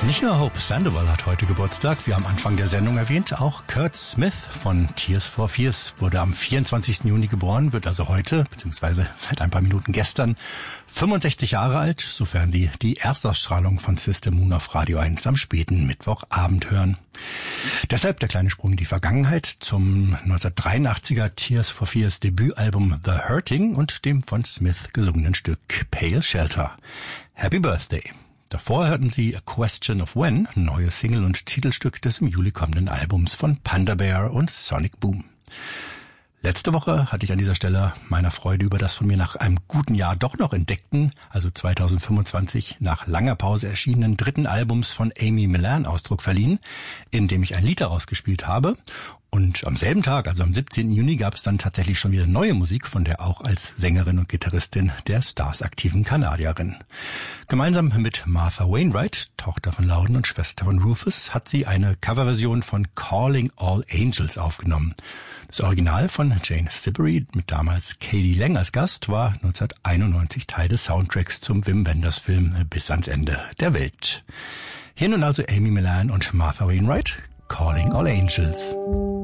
Nicht nur Hope Sandoval hat heute Geburtstag, wie am Anfang der Sendung erwähnt, auch Kurt Smith von Tears for Fears wurde am 24. Juni geboren, wird also heute, beziehungsweise seit ein paar Minuten gestern, 65 Jahre alt, sofern Sie die Erstausstrahlung von Sister Moon auf Radio 1 am späten Mittwochabend hören. Deshalb der kleine Sprung in die Vergangenheit zum 1983er Tears for Fears Debütalbum The Hurting und dem von Smith gesungenen Stück Pale Shelter. Happy Birthday! Davor hörten Sie A Question of When, neues Single und Titelstück des im Juli kommenden Albums von Panda Bear und Sonic Boom. Letzte Woche hatte ich an dieser Stelle meiner Freude über das von mir nach einem guten Jahr doch noch entdeckten, also 2025 nach langer Pause erschienenen dritten Albums von Amy Millan Ausdruck verliehen, in dem ich ein Lied daraus gespielt habe. Und am selben Tag, also am 17. Juni, gab es dann tatsächlich schon wieder neue Musik von der auch als Sängerin und Gitarristin der Stars aktiven Kanadierin. Gemeinsam mit Martha Wainwright, Tochter von Loudon und Schwester von Rufus, hat sie eine Coverversion von Calling All Angels aufgenommen. Das Original von Jane Siberry mit damals K.D. Lang als Gast war 1991 Teil des Soundtracks zum Wim Wenders Film Bis ans Ende der Welt. Hier nun also Amy Millan und Martha Wainwright, Calling All Angels.